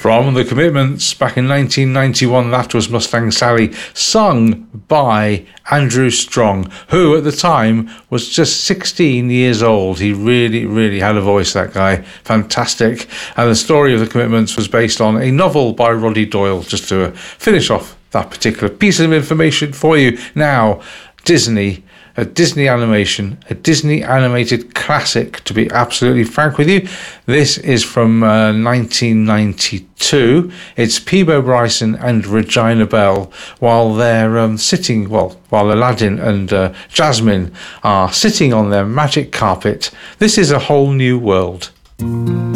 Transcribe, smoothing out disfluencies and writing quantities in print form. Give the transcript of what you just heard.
From The Commitments back in 1991, that was Mustang Sally, sung by Andrew Strong, who at the time was just 16 years old. He really, really had a voice, that guy. Fantastic. And the story of The Commitments was based on a novel by Roddy Doyle, just to finish off that particular piece of information for you. Now, Disney, a Disney animation, a Disney animated classic, to be absolutely frank with you. This is from 1992. It's Peabo Bryson and Regina Bell while they're sitting, while Aladdin and Jasmine are sitting on their magic carpet. This is A Whole New World.